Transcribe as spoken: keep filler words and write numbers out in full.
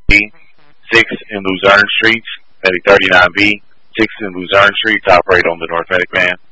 six in Luzerne Streets, Medic thirty-nine B, six in Luzerne Streets, operate on the North Medic van.